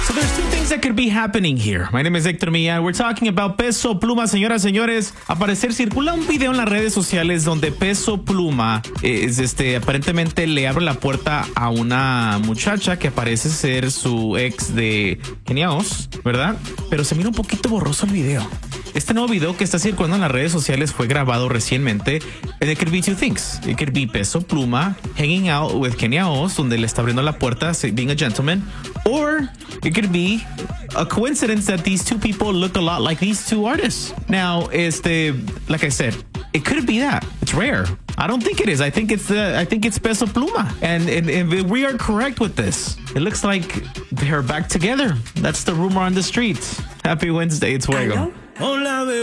So there's two things that could be happening here. My name is Héctor Millán. We're talking about Peso Pluma, señoras, señores. Aparecer circula un video en las redes sociales donde Peso Pluma aparentemente le abre la puerta a una muchacha que parece ser su ex de Kenia Oz, ¿verdad? Pero se mira un poquito borroso el video. Este nuevo video que está circulando en las redes sociales fue grabado recientemente. And it could be two things. It could be Peso Pluma hanging out with Kenia Oz, donde le está abriendo la puerta, being a gentleman. Or it could be a coincidence that these two people look a lot like these two artists. Now, like I said, it could be that. It's rare. I don't think it is. I think it's Peso Pluma. And we are correct with this. It looks like they're back together. That's the rumor on the streets. Happy Wednesday. It's Fuego. Hola,